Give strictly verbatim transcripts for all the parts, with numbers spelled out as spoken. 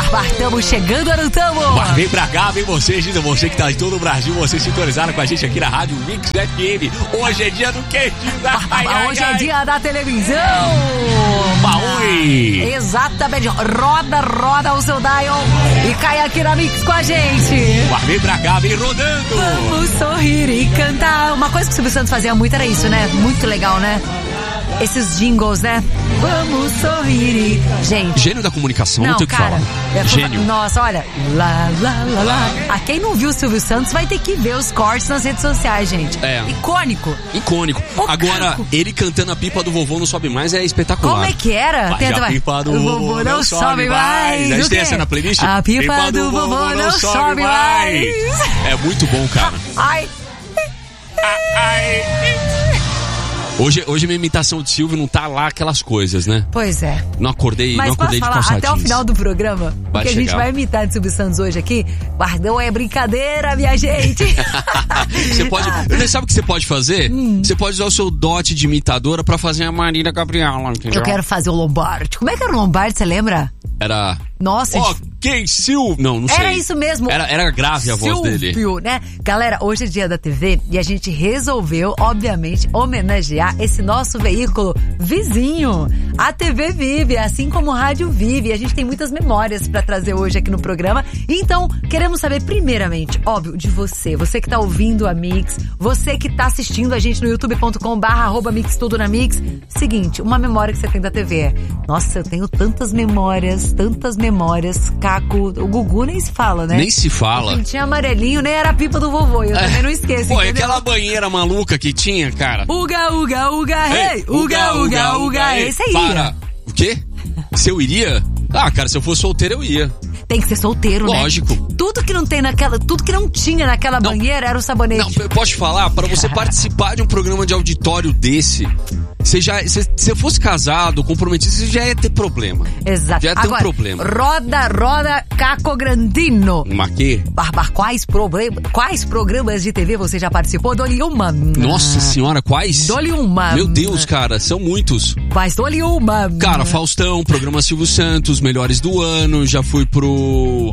Barbar, estamos chegando ou não estamos? Mas vem pra cá, vem você, Gina, você que tá em todo o Brasil, você sintonizado com a gente aqui na Rádio Mix F M. Hoje é dia do quê, Gina? Ai, ai, hoje ai. é dia da televisão. Baui. Exatamente. Roda, roda o seu dial e cai aqui na Mix com a gente. Mas vem pra cá, vem rodando. Vamos sorrir e cantar. Uma coisa que o Silvio Santos fazia muito era isso, né? Muito legal, né? Esses jingles, né? Vamos sorrir e... Gente... Gênio da comunicação, não, não tem o que cara, falar. É, Gênio. Nossa, olha... Lá, lá, lá, lá. A quem não viu o Silvio Santos vai ter que ver os cortes nas redes sociais, gente. É. Icônico. Icônico. O Agora, Caco. ele cantando a pipa do vovô não sobe mais é espetacular. Como é que era? Mas Tenta, a pipa do vovô não, não sobe mais. A gente tem essa na playlist? A pipa, pipa do, do vovô não, não sobe mais. mais. É muito bom, cara. Ai... Ai... Hoje, hoje minha imitação de Silvio não tá lá aquelas coisas, né? Pois é. Não acordei, Mas não acordei falar, de calça até o final do programa, vai que a gente vai imitar de Silvio Santos hoje aqui, Bardão é brincadeira, minha gente. Você pode... Sabe o que você pode fazer? Hum. Você pode usar o seu dote de imitadora pra fazer a Marília Gabriela, entendeu? Eu quero fazer o Lombardi. Como é que era o Lombardi, você lembra? Era... Nossa, Ok, Silvio. Não, não sei. Era isso mesmo. Era, era grave a voz dele. Silvio, né? Galera, hoje é dia da T V e a gente resolveu, obviamente, homenagear esse nosso veículo vizinho. A T V vive, assim como o rádio vive. E a gente tem muitas memórias pra trazer hoje aqui no programa. Então, queremos saber primeiramente, óbvio, de você. Você que tá ouvindo a Mix. Você que tá assistindo a gente no youtube ponto com barra arroba Mix Tudo na Mix. Seguinte, uma memória que você tem da T V. Nossa, eu tenho tantas memórias, tantas memórias. Caco, o Gugu nem se fala, né? Nem se fala. Não tinha amarelinho, nem era a pipa do vovô. Eu é. também não esqueço. Pô, entendeu? aquela banheira maluca que tinha, cara. Uga, uga, uga, hey! Uga, uga, uga, esse aí. Para. O quê? Se eu iria? Ah, cara, se eu fosse solteiro, eu ia. Tem que ser solteiro, Lógico. né? Lógico. Tudo que não tem naquela, tudo que não tinha naquela não. banheira era o sabonete. Não, eu posso te falar, para você participar de um programa de auditório desse, você já, se você fosse casado, comprometido, você já ia ter problema. Exato. Já ia ter Agora, um problema. Roda, roda, Caco Grandino. Mas que? Barbar, quais, problem, quais programas de T V você já participou? Dole uma. Nossa senhora, quais? Dole uma. Meu Deus, cara, são muitos. Quais? Dole uma. Cara, Faustão, programa Silvio Santos, Melhores do Ano, já fui pro...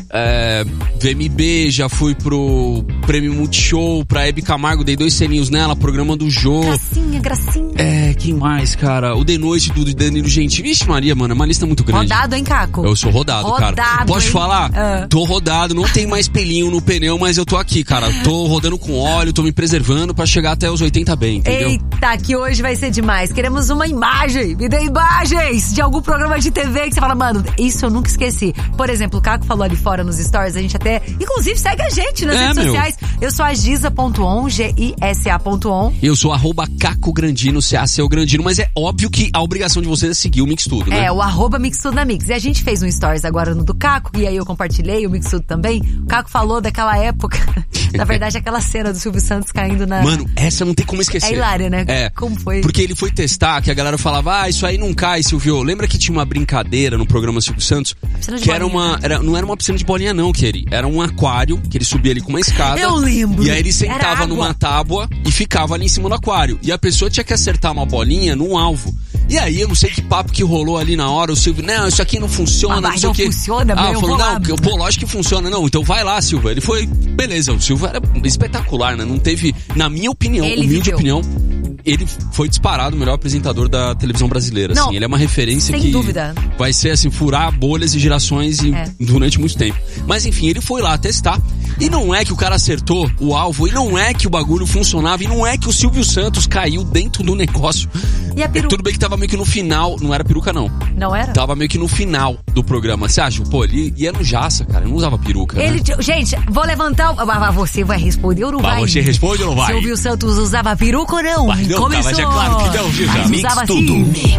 É, V M B, já fui pro Prêmio Multishow, pra Hebe Camargo, dei dois selinhos nela, programa do Jô. Gracinha, gracinha. É, quem mais, cara? O De Noite do Danilo Gentili. Vixe Maria, mano, é uma lista muito grande. Rodado, hein, Caco? Eu sou rodado, rodado cara. Posso hein? falar? Uh. Tô rodado, não tem mais pelinho no pneu, mas eu tô aqui, cara. Tô rodando com óleo, tô me preservando pra chegar até os oitenta bem, entendeu? Eita, que hoje vai ser demais. Queremos uma imagem, me dê imagens de algum programa de T V que você fala, mano, isso eu nunca esqueci. Por exemplo, o Caco falou ali fora nos stories, a gente até, inclusive, segue a gente nas é, redes meu. sociais. Eu sou a Gisa ponto on, G I S A ponto on. Eu sou arroba Caco Grandino, C A C O Grandino, mas é óbvio que a obrigação de vocês é seguir o Mix Tudo, né? É, o arroba Mix Tudo na Mix. E a gente fez um stories agora no do Caco, e aí eu compartilhei o Mix Tudo também. O Caco falou daquela época, na verdade, aquela cena do Silvio Santos caindo na... Mano, essa não tem como esquecer. É hilária, né? É. Como foi? Porque ele foi testar, que a galera falava, ah, isso aí não cai, Silvio. Lembra que tinha uma brincadeira no programa Silvio Santos? Piscina de que bolinha, era uma... Era, não era uma piscina de bolinha não, Keri. Era um aquário, que ele subia ali com uma escada. Eu lembro. E aí ele sentava numa tábua e ficava ali em cima do aquário. E a pessoa tinha que acertar uma bolinha num alvo. E aí, eu não sei que papo que rolou ali na hora, o Silvio, não, isso aqui não funciona, ah, não sei não o quê. funciona, ah, meu, falou, não, lá. pô, lógico que funciona, não, então vai lá, Silvio. Ele foi, beleza, o Silvio era espetacular, né? Não teve, na minha opinião, ele humilde viveu. opinião, ele foi disparado o melhor apresentador da televisão brasileira, não, assim. Ele é uma referência sem que dúvida. vai ser, assim, furar bolhas e gerações e, é. durante muito tempo. Mas, enfim, ele foi lá testar. E não é que o cara acertou o alvo, e não é que o bagulho funcionava, e não é que o Silvio Santos caiu dentro do negócio. E a peruca? Tudo bem que tava meio que no final, não era peruca não. Não era? Tava meio que no final do programa. Você acha? Pô, ele ia no Jaça, cara, ele não usava peruca, ele, né? Gente, vou levantar, o... você vai responder ou não vai? Você responde ou não vai? Silvio Santos usava peruca ou não? Vai, não, Começou. Tá, mas é claro que não, Gisa. Mix tudo. Assim.